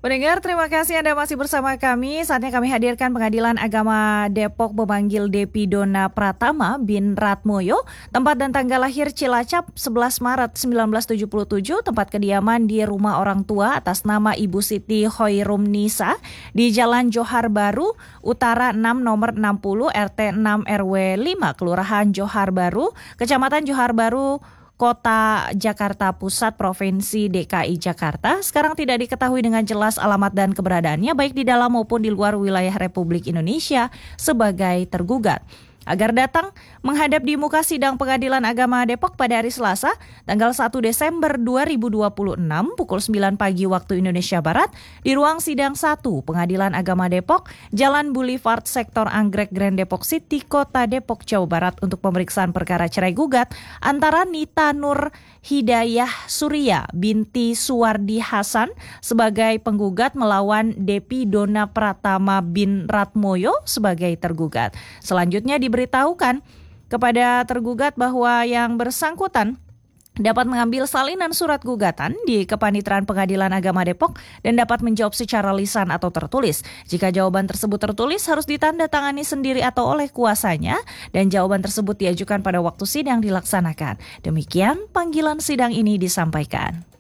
Pendengar, terima kasih Anda masih bersama kami. Saatnya kami hadirkan Pengadilan Agama Depok memanggil Depi Dona Pratama bin Ratmoyo, tempat dan tanggal lahir Cilacap 11 Maret 1977, tempat kediaman di rumah orang tua atas nama Ibu Siti Hoirum Nisa di Jalan Johar Baru, Utara 6 nomor 60 RT 6 RW 5, Kelurahan Johar Baru, Kecamatan Johar Baru, Kota Jakarta Pusat, Provinsi DKI Jakarta. Sekarang tidak diketahui dengan jelas alamat dan keberadaannya baik di dalam maupun di luar wilayah Republik Indonesia sebagai tergugat. Agar datang menghadap di muka sidang Pengadilan Agama Depok pada hari Selasa, tanggal 1 Desember 2026 pukul 9 pagi waktu Indonesia Barat di ruang sidang 1 Pengadilan Agama Depok, Jalan Boulevard Sektor Anggrek Grand Depok City, Kota Depok, Jawa Barat untuk pemeriksaan perkara cerai gugat antara Nita Nur Hidayah Surya binti Suwardi Hasan sebagai penggugat melawan Depi Dona Pratama bin Ratmoyo sebagai tergugat. Selanjutnya diberitahukan kepada tergugat bahwa yang bersangkutan dapat mengambil salinan surat gugatan di Kepanitraan Pengadilan Agama Depok dan dapat menjawab secara lisan atau tertulis. Jika jawaban tersebut tertulis harus ditandatangani sendiri atau oleh kuasanya dan jawaban tersebut diajukan pada waktu sidang dilaksanakan. Demikian panggilan sidang ini disampaikan.